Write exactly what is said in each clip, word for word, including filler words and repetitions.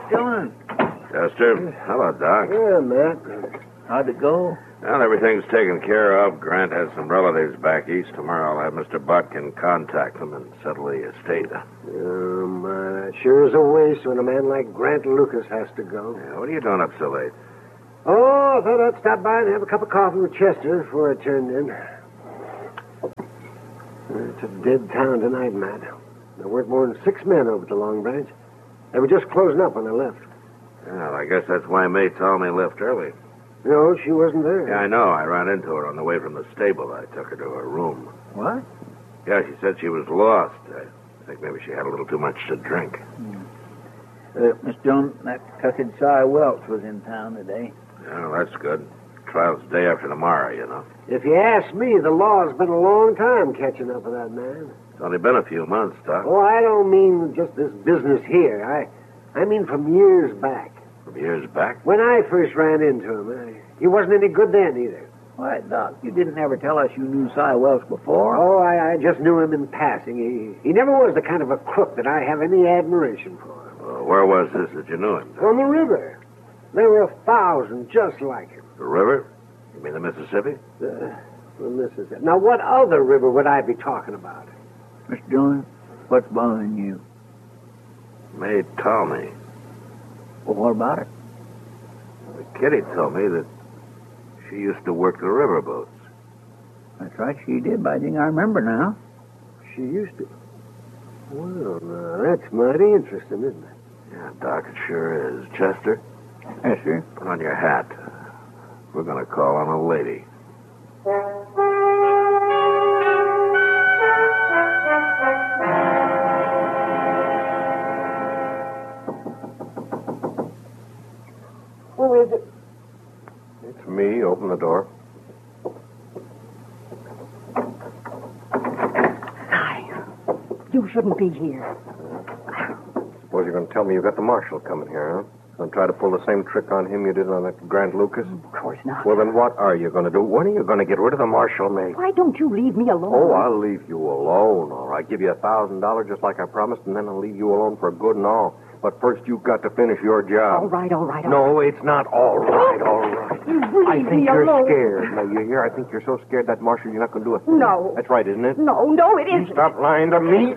Jonas. Chester. Hello, Doc. Yeah, Matt. How'd it go? Well, everything's taken care of. Grant has some relatives back east. Tomorrow I'll have Mister Botkin contact them and settle the estate. Um, uh, sure is a waste when a man like Grant Lucas has to go. Yeah, what are you doing up so late? Oh, I thought I'd stop by and have a cup of coffee with Chester before I turned in. It's a dead town tonight, Matt. There weren't more than six men over at the Long Branch. They were just closing up when I left. Well, I guess that's why May told me left early. No, she wasn't there. Yeah, I know. I ran into her on the way from the stable. I took her to her room. What? Yeah, she said she was lost. I think maybe she had a little too much to drink. Hmm. Uh, Miss Jones, that cussed Cy Welch was in town today. Oh, that's good. Trial's the day after tomorrow, you know. If you ask me, the law's been a long time catching up with that man. It's only been a few months, Doc. Oh, I don't mean just this business here. I I mean from years back. From years back? When I first ran into him, I, he wasn't any good then either. Why, Doc, you didn't ever tell us you knew Cy Welch before. Oh, I, I just knew him in passing. He, he never was the kind of a crook that I have any admiration for. Well, where was this that you knew him? On the river. There were a thousand just like him. The river? You mean the Mississippi? The, the Mississippi. Now, what other river would I be talking about? Mister Jones, what's bothering you? May told me. Well, what about it? Kitty told me that she used to work the river boats. That's right, she did, by thing I remember now. She used to. Well, now, that's mighty interesting, isn't it? Yeah, Doc, it sure is. Chester? Yes, sir. Put on your hat. We're going to call on a lady. Who is it? It's me. Open the door. Cy, you shouldn't be here. Suppose you're going to tell me you got the marshal coming here, huh? Going to try to pull the same trick on him you did on that Grant Lucas? Of course not. Well, then what are you going to do? When are you going to get rid of the marshal, May? Why don't you leave me alone? Oh, I'll leave you alone, all right. Give you a thousand dollars just like I promised, and then I'll leave you alone for good and all. But first, you've got to finish your job. All right, all right. All No, it's not all right, all right. You leave I think me you're alone. scared. Now, you hear? I think you're so scared that marshal, you're not going to do a thing. No. That's right, isn't it? No, no, it You isn't. stop lying to me.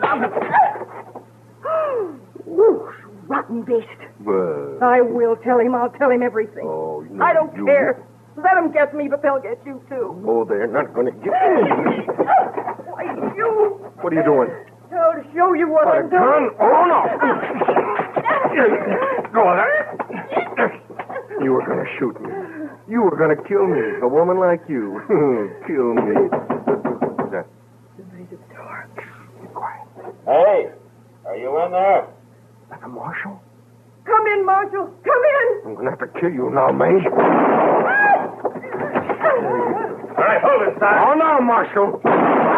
Whoosh, rotten beast. Well, I will tell him. I'll tell him everything. oh, no, I don't you... care. Let them get me, but they'll get you, too. Oh, they're not going to get me. Why, you... What are you doing? I'll show you what A I'm doing. gun? Oh, no. Go on. You were going to shoot me. You were going to kill me. A woman like you. Kill me. Who's that? Somebody's at the door. Be quiet. Hey, are you in there? That the marshal? Come in, Marshal. Come in. I'm going to have to kill you now, May. All right, hold it, son. Oh, now, Marshal.